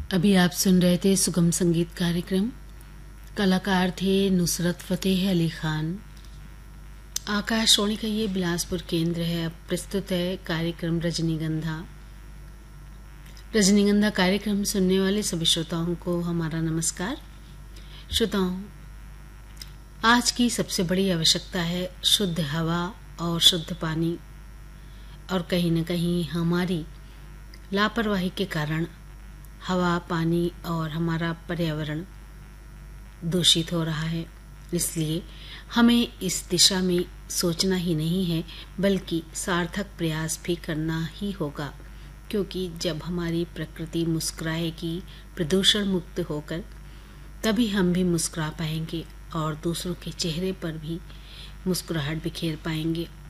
अभी आप सुन रहे थे सुगम संगीत कार्यक्रम। कलाकार थे नुसरत फतेह अली खान। आकाशवाणी का ये बिलासपुर केंद्र है। अब प्रस्तुत है कार्यक्रम रजनीगंधा। रजनीगंधा कार्यक्रम सुनने वाले सभी श्रोताओं को हमारा नमस्कार। श्रोताओं, आज की सबसे बड़ी आवश्यकता है शुद्ध हवा और शुद्ध पानी, और कहीं न कहीं हमारी लापरवाही के कारण हवा, पानी और हमारा पर्यावरण दूषित हो रहा है। इसलिए हमें इस दिशा में सोचना ही नहीं है, बल्कि सार्थक प्रयास भी करना ही होगा, क्योंकि जब हमारी प्रकृति मुस्कुराएगी प्रदूषण मुक्त होकर, तभी हम भी मुस्कुरा पाएंगे और दूसरों के चेहरे पर भी मुस्कुराहट बिखेर पाएंगे।